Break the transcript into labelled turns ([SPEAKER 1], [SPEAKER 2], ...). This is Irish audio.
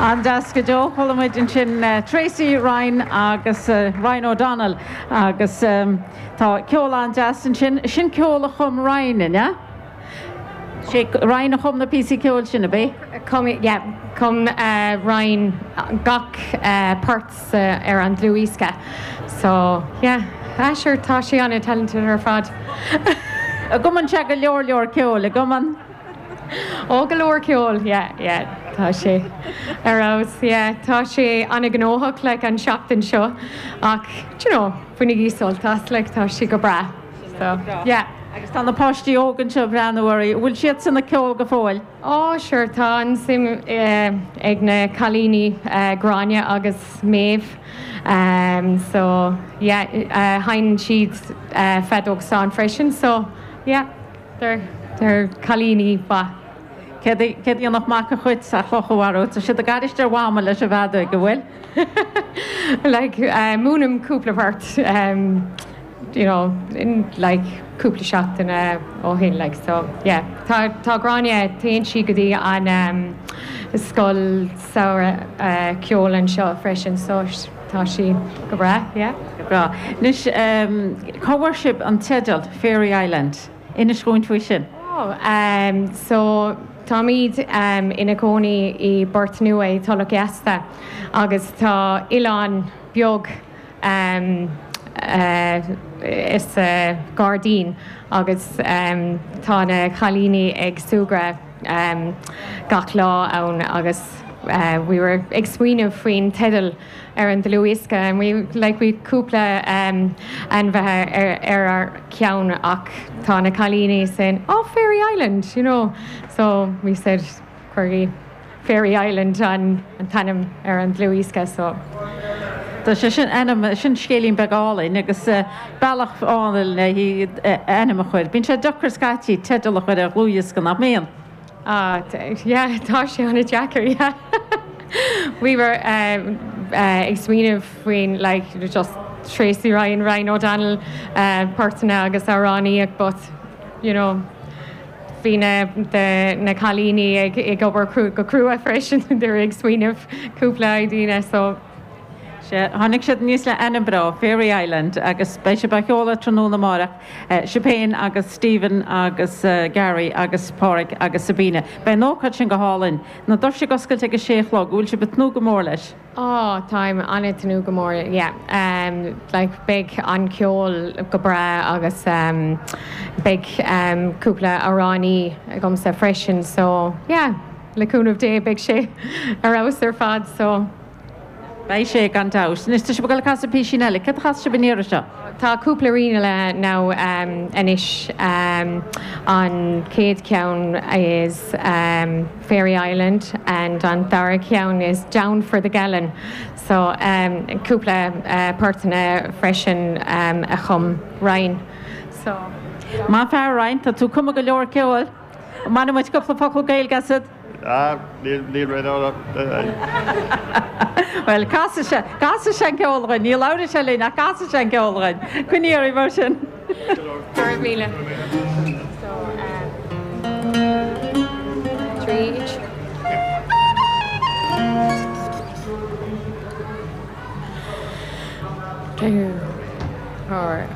[SPEAKER 1] An deasca Joe Hollamid sin Tracy Ryan agus Ryan O'Donnell agus tá ceola an deas sin ceola chum Ryan inne? sé Ryan a chum na PC ceol sinna bé?
[SPEAKER 2] Come Ryan gach parts an Louiska. So sure tá sé anna talented ar fad.
[SPEAKER 1] Goman se go leor ceol goman?
[SPEAKER 2] Ó go leor ceol, tá sé arás, tá sé anna gnóthach le an seachtain seo ach fuinnig ísol tá sé go bra. So,
[SPEAKER 1] agus tá na postí ógan seo breanúirí, bhfuil siad sanna ceol go fáil?
[SPEAKER 2] Sure, tá an sim ag na chalíní gráine agus méh. So, hain siad fedóg san freisin, so, they're chalíní ba.
[SPEAKER 1] Ced í nach mac a chuid a chochhharú, tá siad a garistear bháma leis a bhadú go bhfuil?
[SPEAKER 2] Múnam cúplapart, cúpla seachtain ó hin, so, tá gráine taon si go dtí an scoil saoire ceolann seo freisin, so tá si go bra,
[SPEAKER 1] Go bra. Nus, co-worship an Tedal, Fairy Island, ina sgún tú sin?
[SPEAKER 2] So, tá míad ina gcónaí I Burt Nua Tulla Gesta agus tá Ilan beag is Gardín agus tá na chalíní ag sugra gach lá ann agus we were ag smaoineamh faoin Tedal ar an Louiska and we cúpla an bheithe ar ceann ach tá na chalíní saying, Fairy Island, So we said, Fairy Island an tanam ar an Louiska, so.
[SPEAKER 1] Tá sé sin sin scélín beálainn agus bailach ánil hí enam chuid. Bín sé dochar scatí Tedal chuid ar Louiska nach méon?
[SPEAKER 2] Tá sé anna Jackar, We were ag smaoineamh faoin just Tracy Ryan O'Donnell partainna agus aráníach, but bhí na chalíní ag obair go crua freisin they're ag smaoineamh cúpla daoine, so
[SPEAKER 1] Hannig siad níos le Edinburgh, Fairy Island, agus bei se bacheola tróna marach, Siobhan agus Stephen agus Gary agus Pádraig agus Sabina. Bei nócad sin go hálinn, na dor sé goscailt ag a séchlog, bhfuil se betnú go mór leis?
[SPEAKER 2] Táim anna tanú go mór, big an ceol go bra agus big cúpla aránaí gom sa freisin, so leúnmh dé big sé arás ar fad, so
[SPEAKER 1] Bei sé gan daus. Nista se begal casa písinelli, cad chas se benéire seo?
[SPEAKER 2] Tá cúpla riine le ná inis an céad ceann is Fairy Island and an dara ceann is Down for the Gallon. So cúpla partainna freisin a chum Ryan. So
[SPEAKER 1] Má fear Ryan, tá tú cuma go leor ceol. Mana muid cúpla focail gail gasad?
[SPEAKER 3] Níl réid
[SPEAKER 1] Well, casa sé ceolrain, ní láir se lína casa sé ceolrain. Cuníir mar sin.
[SPEAKER 2] Third míle. So 3 each. Two. Or